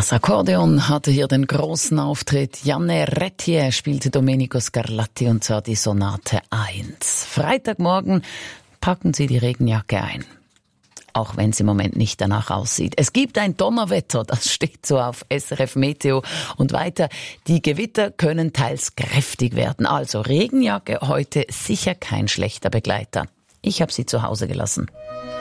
Das Akkordeon hatte hier den großen Auftritt. Janne Rettier spielte Domenico Scarlatti und zwar die Sonate 1. Freitagmorgen packen Sie die Regenjacke ein. Auch wenn es im Moment nicht danach aussieht. Es gibt ein Donnerwetter, das steht so auf SRF Meteo. Und weiter, die Gewitter können teils kräftig werden. Also Regenjacke heute sicher kein schlechter Begleiter. Ich habe sie zu Hause gelassen.